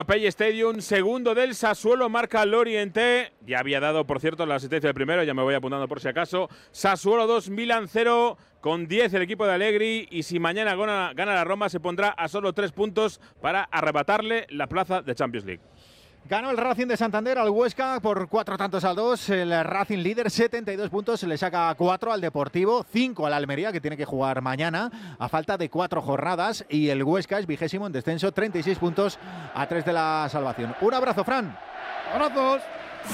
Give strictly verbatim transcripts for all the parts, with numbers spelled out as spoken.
Pay Stadium, segundo del Sassuolo, marca Loriente. Ya había dado, por cierto, la asistencia del primero, ya me voy apuntando por si acaso. Sassuolo dos, Milan cero, con diez el equipo de Allegri. Y si mañana gana, gana la Roma, se pondrá a solo tres puntos para arrebatarle la plaza de Champions League. Ganó el Racing de Santander al Huesca por cuatro tantos a dos. El Racing líder, setenta y dos puntos. Le saca cuatro al Deportivo, cinco al Almería, que tiene que jugar mañana a falta de cuatro jornadas. Y el Huesca es vigésimo en descenso, treinta y seis puntos a tres de la salvación. Un abrazo, Fran. Abrazos.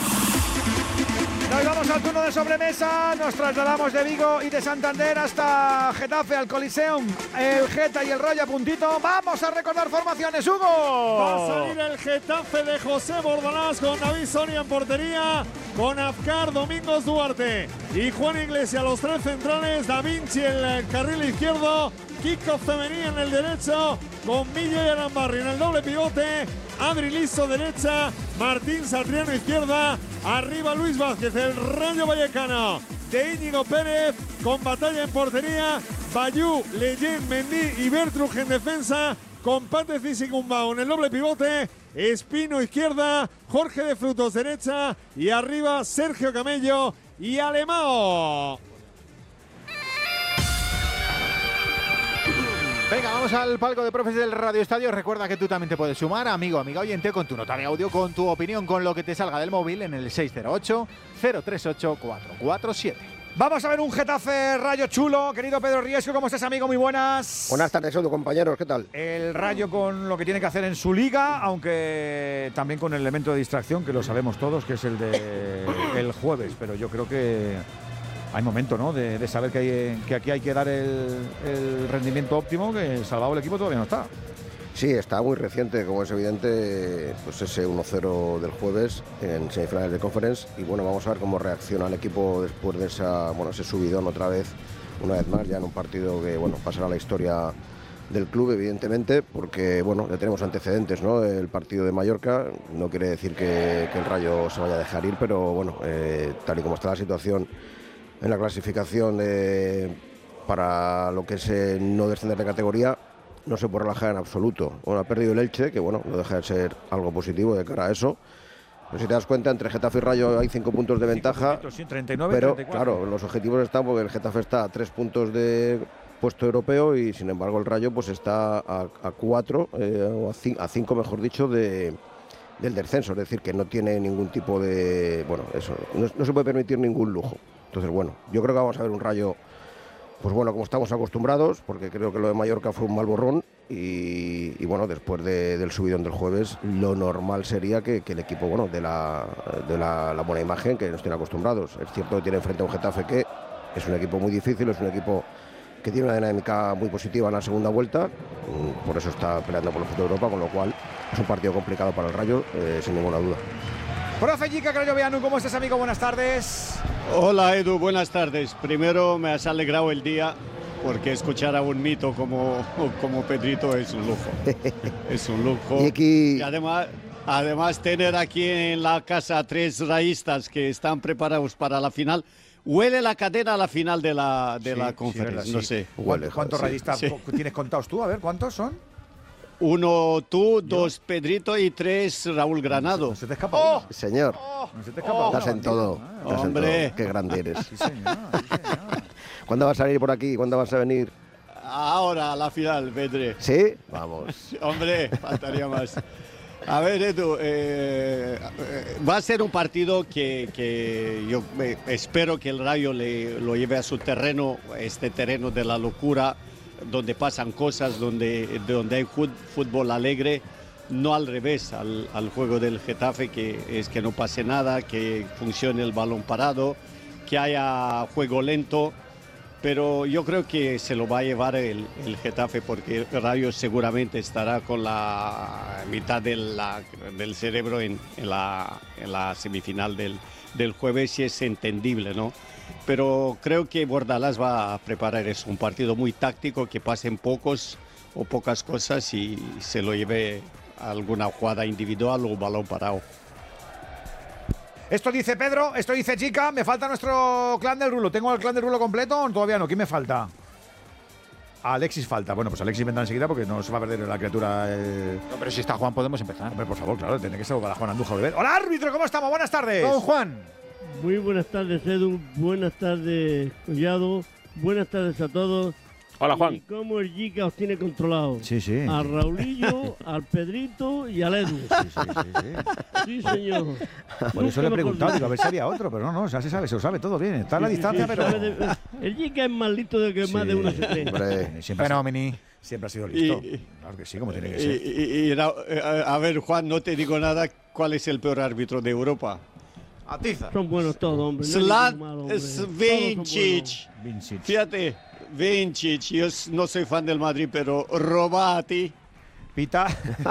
Nos vamos al turno de sobremesa, nos trasladamos de Vigo y de Santander hasta Getafe, al Coliseum, el Geta y el Rayo a puntito. Vamos a recordar formaciones, Hugo. Va a salir el Getafe de José Bordalás con David Soria en portería, con Afkar, Domingos Duarte y Juan Iglesias los tres centrales, Da Vinci el carril izquierdo, Kiko Femení en el derecho, con Milla y Arambarri en el doble pivote, Adri Liso derecha, Martín Satriano izquierda, arriba Luis Vázquez, el Rayo Vallecano de Íñigo Pérez, con Batalla en portería, Bayú, Leyen, Mendy y Bertruch en defensa, con Pate Cisicumbao en el doble pivote, Espino izquierda, Jorge de Frutos derecha y arriba Sergio Camello y Alemao. Venga, vamos al palco de profes del Radio Estadio. Recuerda que tú también te puedes sumar, amigo, amiga oyente, con tu nota de audio, con tu opinión, con lo que te salga del móvil en el seis cero ocho, cero tres ocho, cuatro cuatro siete. Vamos a ver un Getafe Rayo chulo. Querido Pedro Riesco, ¿cómo estás, amigo? Muy buenas. Buenas tardes, Edu, compañeros, ¿qué tal? El Rayo con lo que tiene que hacer en su liga, aunque también con el elemento de distracción, que lo sabemos todos, que es el de el jueves, pero yo creo que hay momento, ¿no?, de, de saber que, hay, que aquí hay que dar el, el rendimiento óptimo, que salvado el equipo todavía no está. Sí, está muy reciente, como es evidente, pues ese uno cero del jueves en semifinales de Conference. Y bueno, vamos a ver cómo reacciona el equipo después de esa, bueno, ese subidón otra vez, una vez más, ya en un partido que, bueno, pasará a la historia del club, evidentemente, porque, bueno, ya tenemos antecedentes, ¿no? El partido de Mallorca no quiere decir que, que el Rayo se vaya a dejar ir, pero, bueno, eh, tal y como está la situación en la clasificación de, para lo que es eh, no descender de categoría, no se puede relajar en absoluto. Bueno, ha perdido el Elche, que bueno, no deja de ser algo positivo de cara a eso. Pero si te das cuenta, entre Getafe y Rayo hay cinco puntos de ventaja. Puntos, sí, treinta y nueve, pero treinta y cuatro. Claro, los objetivos están porque el Getafe está a tres puntos de puesto europeo y sin embargo el Rayo pues está a, a cuatro, eh, o a, cinco, a cinco mejor dicho, de, del descenso. Es decir, que no tiene ningún tipo de... Bueno, eso, no, no se puede permitir ningún lujo. Entonces, bueno, yo creo que vamos a ver un Rayo, pues bueno, como estamos acostumbrados, porque creo que lo de Mallorca fue un mal borrón y, y bueno, después de, del subidón del jueves, lo normal sería que, que el equipo, bueno, de, la, de la, la buena imagen que nos tiene acostumbrados. Es cierto que tiene enfrente a un Getafe que es un equipo muy difícil, es un equipo que tiene una dinámica muy positiva en la segunda vuelta, por eso está peleando por el fútbol de Europa, con lo cual es un partido complicado para el Rayo, eh, sin ninguna duda. Profe Jica Crayoveanu, ¿cómo estás, amigo? Buenas tardes. Hola, Edu, buenas tardes. Primero me has alegrado el día porque escuchar a un mito como, como Pedrito es un lujo. Es un lujo. Y, aquí... y además, además tener aquí en la casa tres rayistas que están preparados para la final. Huele la cadena a la final de la, de sí, la conferencia, sí, no sí. sé. Huele, ¿Cuántos sí, rayistas sí. tienes contados tú? A ver, ¿cuántos son? Uno tú, dos Pedrito y tres Raúl Granado. No se te escapa ¡Oh! uno. Señor, Oh, no se te escapa oh, uno, estás en todo. ah, Estás hombre. en todo. Qué grande eres. Sí, señor, sí, señor. ¿Cuándo vas a venir por aquí? ¿Cuándo vas a venir? Ahora, a la final, Pedre. ¿Sí? Vamos. Hombre, faltaría más. A ver, Edu, eh, va a ser un partido que, que yo eh, espero que el Rayo le, lo lleve a su terreno, este terreno de la locura, donde pasan cosas, donde, donde hay fútbol alegre, no al revés, al, al juego del Getafe, que es que no pase nada, que funcione el balón parado, que haya juego lento. Pero yo creo que se lo va a llevar el, el Getafe porque el Rayo seguramente estará con la mitad de la, del cerebro en, en, la, en la semifinal del, del jueves y es entendible, ¿no? Pero creo que Bordalás va a preparar eso, un partido muy táctico, que pasen pocos o pocas cosas y se lo lleve a alguna jugada individual o balón parado. Esto dice Pedro, esto dice Chica, me falta nuestro clan del Rulo. ¿Tengo el clan del Rulo completo o todavía no? ¿Quién me falta? a Alexis falta. Bueno, pues Alexis vendrá enseguida porque no se va a perder la criatura. El... No, pero si está Juan, podemos empezar. Hombre, por favor, claro, tiene que saludar a Juan Andújar Oliver. ¡Hola, árbitro! ¿Cómo estamos? Buenas tardes. Don Juan. Muy buenas tardes, Edu. Buenas tardes, Collado. Buenas tardes a todos. Hola, Juan. Y cómo el Jica os tiene controlado. Sí, sí. A Raulillo, al Pedrito y al Edu. Sí, sí, sí, sí. Sí, señor. Por eso le he Nunca preguntado, mejor digo, a ver si había otro, pero no, no, ya se sabe, se lo sabe todo bien. Está a la Sí, sí, distancia, sí, pero. sabe de- El Jica es más listo de que Sí, más de uno se cree. Hombre, Siempre, ha- Fenomeni. siempre ha sido listo. Y- Claro que sí, como tiene que Y, ser. y- y Ra- eh, a ver, Juan, no te digo nada. ¿Cuál es el peor árbitro de Europa? Atiza. Son buenos todos, hombre. No hay Zlat ninguno malo, hombre. Todos son Vincic. Vincic. Fíjate, Vincic, yo s- no soy fan del Madrid, pero Robati. Pita.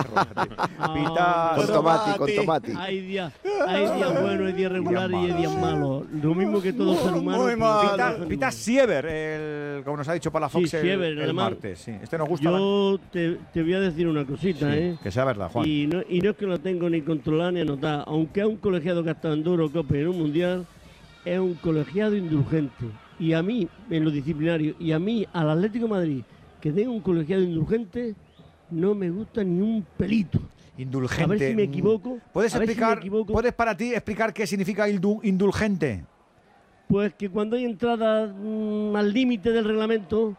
Ah, Pita. Con tomate, con tomate. buenos. Hay días, hay días buenos, hay días regulares y hay días malos. Lo mismo que todo ser humano. Muy pero mal. todos Pita, son Pita malos. Siever, el, como nos ha dicho Palafox Sí, el, Siever, el el alemán. martes. Sí. Este nos gusta. Yo te, te voy a decir una cosita, Sí, ¿eh? que sea verdad, Juan. Y no, y no es que lo tengo ni controlado ni anotado. Aunque es un colegiado que ha estado en dos Eurocopas y en un Mundial, es un colegiado indulgente. Y a mí, en lo disciplinario, y a mí, al Atlético de Madrid, que tenga un colegiado indulgente, no me gusta ni un pelito. Indulgente. A ver si me equivoco. ¿Puedes a ver si me explicar, equivoco. puedes para ti explicar qué significa indu- indulgente? Pues que cuando hay entrada mm, al límite del reglamento,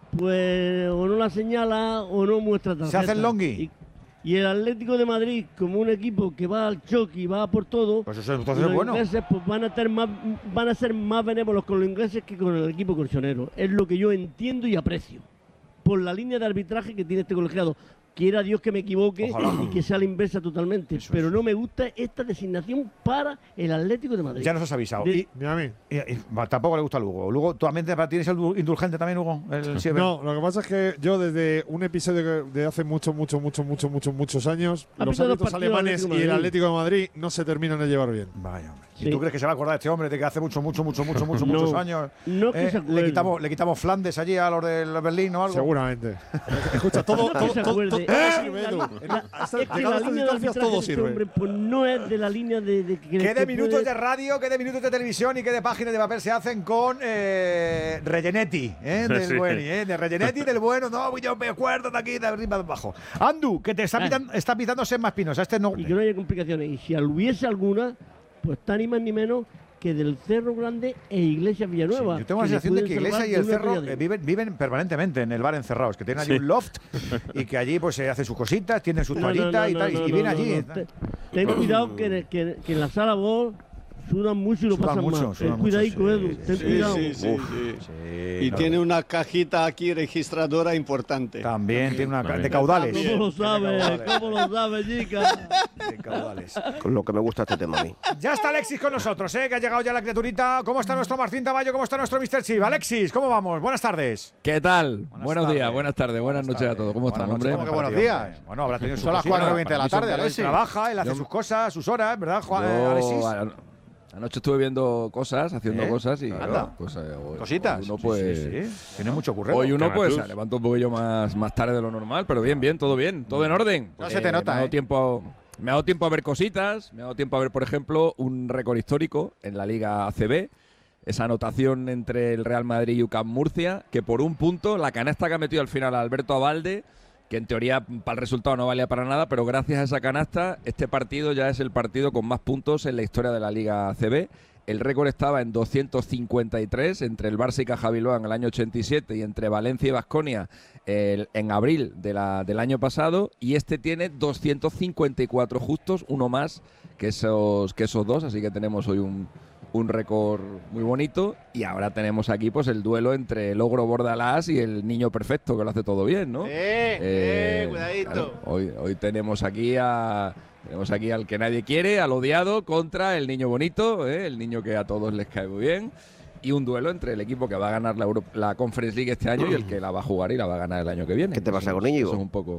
pues o no la señala o no muestra tarjeta. hace el longui? Y, y el Atlético de Madrid, como un equipo que va al choque y va por todo, Pues eso entonces los es bueno. ingleses pues, van, a estar más, van a ser más benévolos con los ingleses que con el equipo colchonero. Es lo que yo entiendo y aprecio. Por la línea de arbitraje que tiene este colegiado. Quiera Dios que me equivoque Ojalá. y que sea la inversa totalmente. Eso pero es. no me gusta esta designación para el Atlético de Madrid. Ya nos has avisado. De- Y, Ni a mí. y- y- va, tampoco le gusta a Lugo. Lugo, ¿tú también te- tienes el du- indulgente también, Hugo? El Siever. No, lo que pasa es que yo desde un episodio que- de hace mucho, mucho, mucho, mucho, muchos, muchos años, Ha los pitado los árbitros partidos alemanes Atlético y de el Madrid. Atlético de Madrid no se terminan de llevar bien. Vaya, hombre. ¿Y Sí. tú crees que se va a acordar este hombre de que hace mucho, mucho, mucho, mucho, mucho, No, muchos años no que eh, se le, acuerde. quitamos, le quitamos Flandes allí a los del Berlín o algo? Seguramente. Escucha, todo, No que todo, se todo, acuerde. todo Es que sirve, la- Edu. la- Hasta- es que llegado la a estas línea de distancias arbitraje todo de este sirve. hombre, pues no es de la línea de, de que, ¿Qué que de minutos puede- de radio, qué de minutos de televisión y qué de páginas de papel se hacen con eh, Regenetti, ¿eh? Del Sí. bueno, ¿eh? De Regenetti, del bueno, no, yo me acuerdo de aquí, de arriba, de abajo. Andu, que te está, Ah. pitando, está pitando Sema Espinosa, este no. y que no haya complicaciones. Y si hubiese alguna, pues está ni más ni menos que del Cerro Grande e Iglesias Villanueva. Sí, yo tengo la que le sensación de pueden que Iglesia salvar y el de una Cerro atolladera. eh, viven, viven permanentemente en el bar encerrados, que tienen allí Sí. un loft y que allí pues se hacen sus cositas, tienen su No, no, toallita no, y no, tal, y- no, y no, vienen no, allí. no. Te- Ten cuidado que, que, que en la sala vos sudan mucho y lo Sudan pasan mucho, mal. sudan Ten cuidadico, mucho, Edu. sí, Ten sí, cuidado. Sí, sí, Uf, sí. sí, Y no, tiene una cajita aquí registradora importante. También tiene una ca- También. de caudales. ¿Cómo lo Tiene sabes? caudales. ¿Cómo lo sabes, chica? De caudales. Con lo que me gusta este tema a mí. Ya está Alexis con nosotros, ¿eh? Que ha llegado ya la criaturita. ¿Cómo está nuestro Martín Tamayo? ¿Cómo está nuestro mister Chip? Alexis, ¿cómo vamos? Buenas tardes. ¿Qué tal? Buenas Buenos tardes. días, buenas tardes, buenas, noches a todos. ¿Cómo Buenas están, noches, hombre? ¿cómo que buenos partido, días? hombre? Bueno, habrá tenido sus Son las cositas. cuatro y veinte de la Para mí son tarde, que él Alexis. trabaja, él hace Yo- sus cosas, sus horas, ¿verdad, Juan, eh, Yo, Alexis? a- anoche estuve viendo cosas, haciendo ¿Eh? cosas y Anda. bueno, pues, eh, hoy- Cositas. hoy uno Sí, pues, sí, sí. Tiene mucho currero. hoy uno pues Caratus. se levanta un poquillo más, más tarde de lo normal, pero bien, bien, todo bien, todo en orden. No se te nota, me ha dado ¿eh? tiempo, me ha dado tiempo a ver cositas, me ha dado tiempo a ver, por ejemplo, un récord histórico en la Liga A C B. Esa anotación entre el Real Madrid y U C A M Murcia, que por un punto, la canasta que ha metido al final Alberto Abalde, que en teoría para el resultado no valía para nada, pero gracias a esa canasta, este partido ya es el partido con más puntos en la historia de la Liga A C B. El récord estaba en doscientos cincuenta y tres entre el Barça y Caja Bilbao en el año ochenta y siete y entre Valencia y Baskonia en abril de la, del año pasado, y este tiene doscientos cincuenta y cuatro justos, uno más que esos, que esos dos, así que tenemos hoy un, un récord muy bonito. Y ahora tenemos aquí pues el duelo entre el Ogro Bordalás y el Niño Perfecto, que lo hace todo bien, ¿no? Eh, eh, cuidadito. claro, hoy, hoy tenemos aquí a tenemos aquí al que nadie quiere, al odiado, contra el niño bonito, ¿eh? El niño que a todos les cae muy bien. Y un duelo entre el equipo que va a ganar la, Euro- la Conference League este año y el que la va a jugar y la va a ganar el año que viene. ¿Qué te pasa Eso- con Íñigo? Eso es un poco.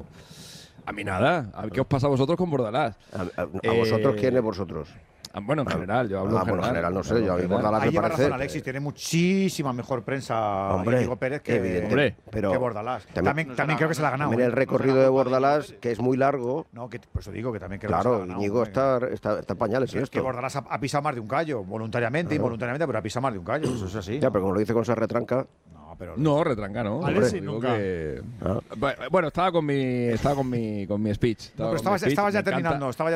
A mí nada. ¿A ¿Qué os pasa a vosotros con Bordalás? A, a- a Eh, vosotros, ¿quién es vosotros? Ah, Bueno, en general, yo hablo Ah, en bueno, general. en general no sé, Hablo yo a en mí general. Bordalás Ahí me lleva parece. razón Alexis, tiene muchísima mejor prensa Hombre, Íñigo Pérez que, evidente, Hombre, pero que Bordalás. también- También, también, creo que se la ha ganado. también ¿eh? el recorrido de Bordalás, que es muy largo. No, que por eso digo que también creo que se la Claro, ha ganado, Íñigo hombre. está, está, está en pañales en Es que esto. Bordalás ha, ha pisado más de un callo, voluntariamente, Claro. involuntariamente, pero ha pisado más de un callo, eso es así. Ya, pero como lo dice con esa retranca, No, pero No, retranca, ¿no. Alessi Digo nunca. que- Ah. Bueno, estaba con mi, estaba con mi, con mi speech. No, Estaba pero con mi estabas, speech, estabas me ya encanta. terminando. Estabas